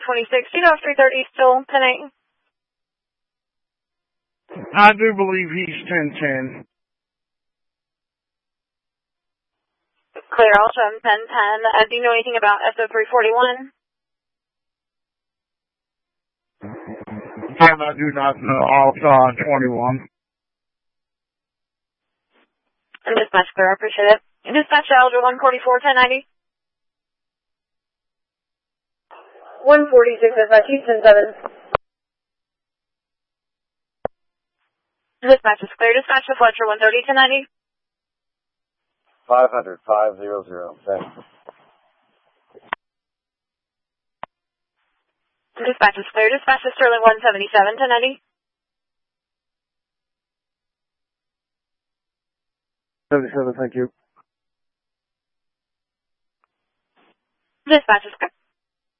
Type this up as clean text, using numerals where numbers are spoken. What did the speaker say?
26. Do you know if 330 is still 10-8? I do believe he's 10-10. Clear, I'll show him 10-10. Do you know anything about SO341? I do not know. I'll on 21. Dispatch clear, I appreciate it. Dispatch Alger 144, 1090. 146, dispatch Houston 7. Dispatch is clear. Dispatch to Fletcher 130, 1090. 500, 500, thanks. Dispatch is clear. Dispatch to Sterling 177, 1090. 77, thank you. Dispatch is clear.